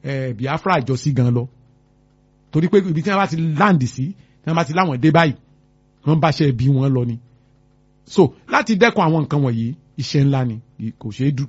Biafra àjọsí gan lọ torí pé ibi tí wọ́n bá ti land sí tí wọ́n bá ti láwọn dé báyìí wọ́n bá ṣe bí wọ́n lọ ni so láti dẹ́kun àwọn nǹkan wọ̀nyí iṣẹ́ ńlá ni kò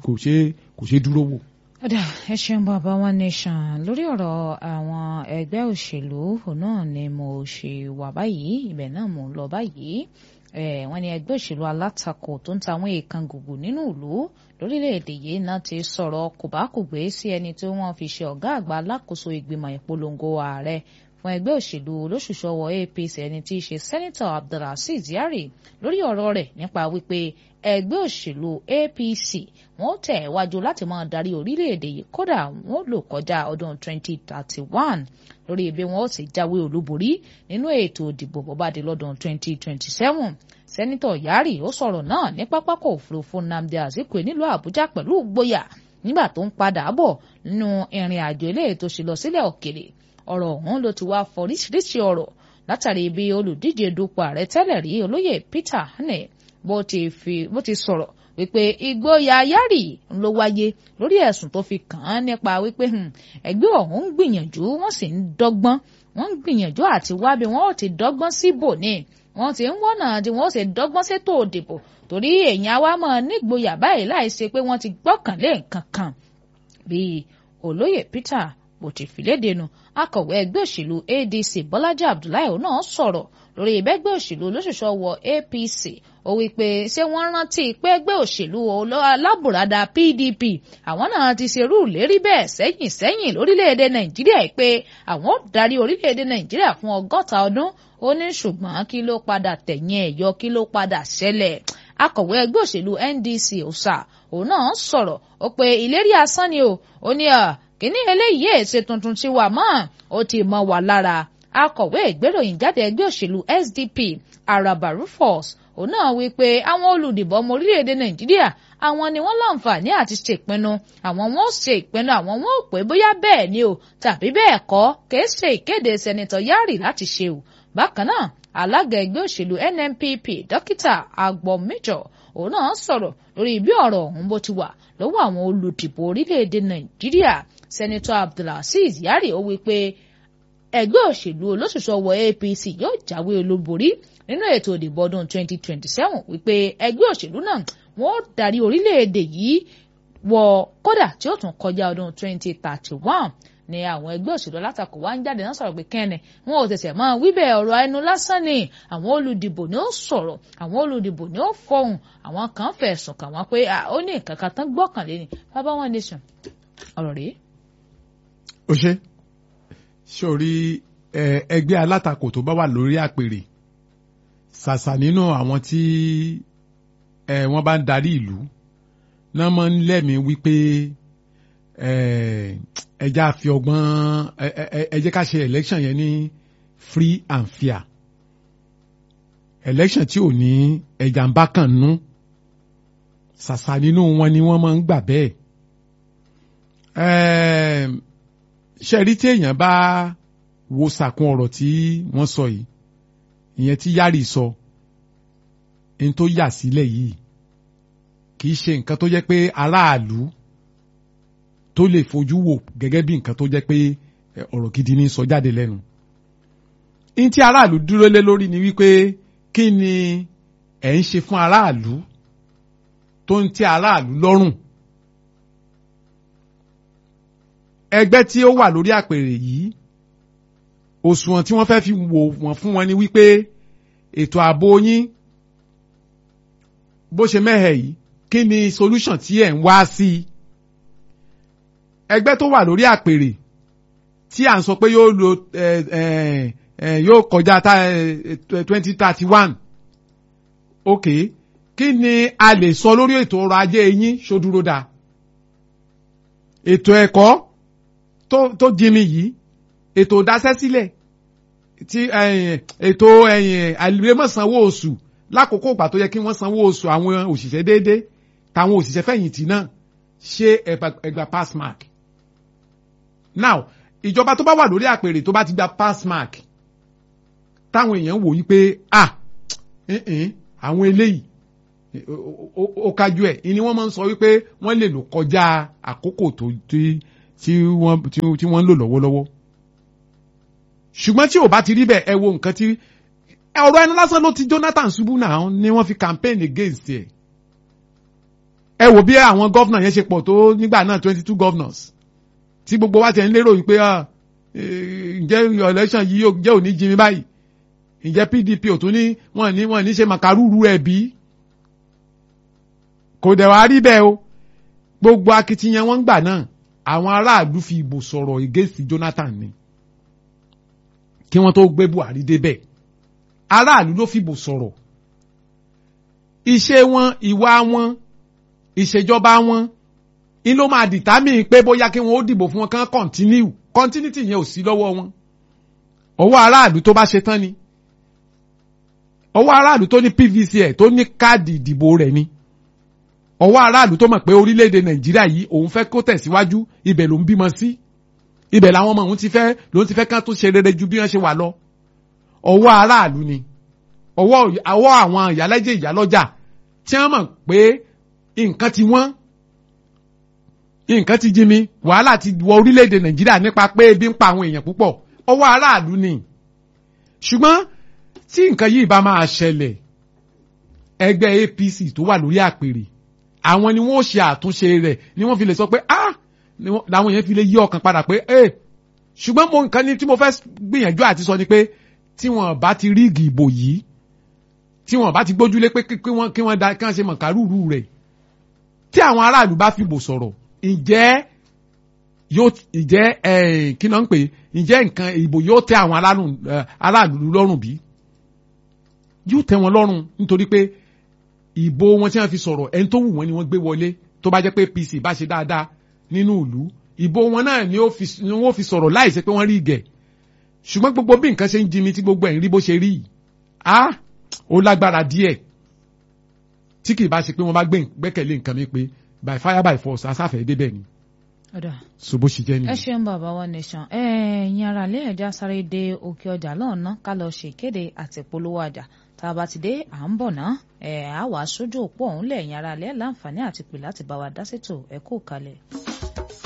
ṣeé dúró wò. ọ̀dà ẹ ṣeun bàbá One Nation lórí ọ̀rọ̀ àwọn ẹgbẹ́ òṣèlú náà ni mo ṣe wà báyìí ibẹ̀ náà mo ń lọ báyìí wọ́n ní ẹgbẹ́ òṣèlú alátakò tó ń ta àwọn èèkàn gùgù nínú ìlú lórílẹ̀‐èdè yìí náà ti sọ̀rọ̀ kòbákùgbé sí ẹni tí wọ́n fi ṣe ọ̀gá àgbà alákòóso ìgbìmọ̀ ìpolongo ààrẹ fún ẹgbẹ́ òṣèlú olóṣùṣọwọ́ APC ẹni tí í ṣe sẹ́nitọ̀ Abdulazeez Yari lórí ọ̀rọ̀ rẹ̀ nípa wípé ẹgbẹ́ òṣèlú APC wọ́n tẹ̀ wájú láti máa darí orílẹ̀-èdè yìí kódà wọ́n lò kọjá ọdún 2031 lórí ibi wọn ó sì jáwé olúborí nínú ètò ìdìbò bọ́bá di lọ́dún 2027 sẹ́nitọ̀ Yari ó sọ̀rọ̀ náà ní pápákọ̀ òfurufú Nnamdi Azikiwe nílùú Àbújá pẹ̀lú ìgboyà nígbà tó ń padà bọ̀ nínú ìrìn àjò eléyìí tó ṣe lọ sílẹ̀ òkèèrè ọ̀rọ̀ ọ̀hún ló ti wá foríṣiríṣi ọ̀rọ̀ látàrí bí olùdíje dupò ààrẹ tẹ́lẹ̀ rí olóyè Peter Hane bó ti sọ̀rọ̀ wípé ìgboyà Yari ló wáyé lórí ẹ̀sùn tó fi kàn án nípa wípé ẹgbẹ́ ọ̀hún ń gbìyànjú wọ́n sì ń dọ́gbọ́n wọ́n ń gbìyànjú àti wá bí wọ́n ó ti dọ́gbọ́n síbò ní wọ́n ti ń wọ́nà tí wọ́n ó sì dọ́gbọ́n sétò òdìbò torí èèyàn wa máa nígboyà báyìí láì ṣe pé wọ́n ti gbọ́kànlé nǹkan kan bíi olóyè Peter bó ti fìlédè nu akọ̀wé ẹgbẹ́ òṣèlú ADC Bọ́lájí Abdullahi náà sọ̀rọ̀ lórí ẹgbẹ́ òṣèlú olóṣùṣọwọ́ APC ó wí pé ṣé wọ́n rántí pé ẹgbẹ́ òṣèlú alábùradà PDP àwọn náà ti ṣerú lérí bẹ́ẹ̀ sẹ́yìn lórílẹ̀‐èdè Nàìjíríà pé àwọn ó darí orílẹ̀‐èdè Nàìjíríà fún 100 ọdún ó ní ṣùgbọ́n kí ló padà tẹ̀yìn ẹ̀yọ kí ló padà ṣẹlẹ̀ akọ̀wé ẹgbẹ́ òṣèlú NDC ọ̀sà òun náà sọ̀rọ̀ ó pé ìlérí asán ni ó ní kíní eléyìí èsè tuntun ti wà mọ́ ó ti mọ́ wà lára akọ̀wé ìgbéròyìn jáde ẹgbẹ́ òṣèlú SDP Araba Rufus òun náà wí pé àwọn olùdìbò ọmọ orílẹ̀-èdè Nàìjíríà àwọn ni wọ́n láǹfààní àti ṣèpinnu àwọn wọn ò ṣe ìpinnu àwọn wọn ò pé bóyá bẹ́ẹ̀ ni o tàbí bẹ́ẹ̀ kọ́ kìí ṣe ìkéde sẹ́nitọ̀ Yari láti ṣe o bákan náà alága ẹgbẹ́ òṣèlú NNPP dókítà Agbomijọ òun náà sọ̀rọ̀ lórí bí ọ̀rọ̀ ọ̀hún bó ti wà lọ́wọ́ àwọn olùdìbò orílẹ̀-èdè Nàìjíríà sẹ́nitọ̀ Abdulazeez Yari ó wí pé ẹgbẹ́ òṣèlú olóṣùṣọwọ́ APC yóò jáwé olúborí nínú ètò ìdìbò ọdún 2027 wípé ẹgbẹ́ òṣèlú náà wọ́n darí orílẹ̀-èdè yìí wọ kódà tí ó tún kọjá ọdún 2031 ní àwọn ẹgbẹ́ òṣèlú alátakò wá ń jáde náà sọ̀rọ̀ pé kẹ́ni wọn ò tẹ̀sẹ̀ máa wíbẹ̀ ọ̀rọ̀ ẹnu lásán ni àwọn olùdìbò ni ó sọ̀rọ̀ àwọn olùdìbò ni ó fọhùn àwọn kan fẹ̀sùn kàn wọ́n pé ó ní nǹkan kan tán gbọ́kànlé ni bàbá One Nation ọ̀rọ̀ rèé. ó ṣe sórí ẹgbẹ́ alátakò tó bá wà lórí àpèrè ṣàṣà nínú àwọn tí wọ́n bá ń darí ìlú náà máa ń lẹ́mìí wípé ẹjá fi ọgbọ́n ẹ jẹ́ ká ṣe election yẹn ní free and fair election tí ò ní ẹ̀jà ń bá kàn nú ṣàṣà nínú wọn ni wọ́n máa ń gbà bẹ́ẹ̀ ṣẹ́rí tí èèyàn bá wo sàkún ọ̀rọ̀ tí wọ́n sọ yìí ìyẹn tí Yari sọ ẹni tó yà sílẹ̀ yìí kì í ṣe nǹkan tó jẹ́ pé aráàlú tó lè fojú wò gẹ́gẹ́ bí nǹkan tó jẹ́ pé ọ̀rọ̀ gidi ní sọ jáde lẹ́nu. ní tí aráàlú dúró lé lórí ni wípé kí ni ẹ̀ ń ṣe fún aráàlú tó ń tẹ́ aráàlú lọ́rùn. ẹgbẹ́ tí ó wà lórí àpèrè yìí òṣùwọ̀n tí wọ́n fẹ́ fi wò wọ́n fún wọn ni wípé ètò ààbò yín bó ṣe mẹ́hẹ̀ yìí kí ni solution tí ẹ̀ ń wá sí i. ẹgbẹ́ tó wà lórí àpèrè tí à ń sọ pé yóò kọjá 2031 ok kí ni a lè sọ lórí ètò ọrọ̀ ajé yín ṣódúró dáa. ètò ẹ̀kọ́ tó jinmi yìí ètò ìdásẹ́sílẹ̀ tí ètò àìlèmọ̀sánwó oṣù lákòókò ìgbà tó yẹ kí wọ́n sanwó oṣù àwọn òṣìṣẹ́ déédéé táwọn òṣìṣẹ́ fẹ̀yìntì náà ṣe ẹgbà pass mark. now ìjọba tó bá wà lórí àpèrè tó bá ti gba pass mark táwọn èèyàn wò yí pé àwọn eléyìí ó kájú ẹ̀ ni wọ́n máa ń sọ wípé wọ́n lè lò kọjá àkókò tó tí wọ́n ń lò lọ́wọ́lọ́wọ́. ṣùgbọ́n tí ò bá ti rí bẹ́ẹ̀ ẹ wo nǹkan tí ọ̀rọ̀ ẹnu lásán ló ti Jonathan ṣubú náà ni wọ́n fi campaign against ẹ̀. ẹ wò bí àwọn gọ́vnà yẹn ṣe pọ̀ tó nígbà náà 22 governors tí gbogbo wa ti ń lérò wípé ǹjẹ́ election yìí yóò jẹ́ òní jimi báyìí ǹjẹ́ PDP ò tún ní wọ́n ní ṣe màkàrúurú ẹ̀ bí. kò dẹ̀ wá rí bẹ́ẹ̀ o gbogbo akitiyan wọn gbà náà àwọn aráàlú fi ìbò sọ̀rọ̀ against Jonathan ni kí wọ́n tó gbé Buhari débẹ̀ aráàlú ló fìbò sọ̀rọ̀ iṣẹ́ wọn ìwà wọn ìṣèjọba wọn in ló máa determine pé bóyá kí wọ́n ó dìbò fún wọn kán continuity yẹn ò sí lọ́wọ́ wọn ọwọ́ aráàlú tó bá ṣe tán ni ọwọ́ aráàlú tó ní PVC ẹ̀ tó ní káàdì ìdìbò rẹ̀ ni ọwọ́ aráàlú tó mọ̀ pé orílẹ̀-èdè Nàìjíríà yìí òun fẹ́ kó tẹ̀síwájú ibẹ̀ ló ń bímọ sí ibẹ̀ làwọn ọmọ òun ti fẹ́ kán tó ṣe rere ju bí wọ́n ṣe wà lọ ọwọ́ aráàlú ni ọwọ́ àwọn ìyálẹ́jẹ̀ ìyálọ́jà tí wọ́n mọ̀ pé nǹkan ti wọ́n nǹkan ti jí mi wàhálà ti wọ orílẹ̀-èdè Nàìjíríà nípa pé ebi ń pa àwọn èèyàn púpọ̀ ọwọ́ aráàlú ni ṣùgbọ́n tí nǹkan yìí bá máa ṣẹlẹ̀ ẹgbẹ́ APC tó wà lórí àpèrè àwọn ni wọ́n ṣe àtúnṣe rẹ̀ ni wọ́n fi lè sọ pé làwọn èèyàn fi lè yí ọkàn padà pé ṣùgbọ́n mo nǹkan ní tí mo fẹ́ gbìyànjú àti sọ ni pé tí wọ́n bá ti ríìgì ìbò yìí tí wọ́n bá ti gbójúlé pé kí wọ́n ṣe mọ̀kárùrù rẹ̀ tí àwọn aráàlú bá fìbò sọ̀rọ̀ ǹjẹ́ kí náà ń pè ǹjẹ́ nǹkan ìbò yóò tẹ́ àwọn aráàlú lọ́rùn bí yóò tẹ́ wọn lọ́rùn nítorí pé ìbò wọn tí wọ́n fi sọ̀rọ̀ ẹni tó wù wọ́n ni wọ́n gbé wọlé tó bá jẹ́ pé PC bá ṣe dáadáa nínú ìlú ìbò wọn náà ni wọ́n fi sọ̀rọ̀ láì ṣe pé wọ́n rí ìgẹ̀ ṣùgbọ́n gbogbo bí nǹkan ṣe ń jimi tí gbogbo ẹ̀ ń rí bó ṣe rí ó lágbára díẹ̀ tí kì í bá ṣe pé wọ́n bá gbẹ́kẹ̀lé nǹkan mi pé by fire by force asáfẹ́ débẹ̀ ni. so bó ṣe jẹ́ nìyẹn. ẹ ṣeun bàbá One Nation ẹ̀yin ara lé ẹ̀já sáré dé òkè ọjà lọ́ọ̀nà ká lọ ṣèkéde àti polówó ọjà tá a bá ti dé à ń bọ̀ ná á wàá sójú òpó ọ̀hún lẹ̀ ẹ̀yin ara lé láǹfààní àti pè láti bá wa dá sétò ẹ kú kalẹ̀.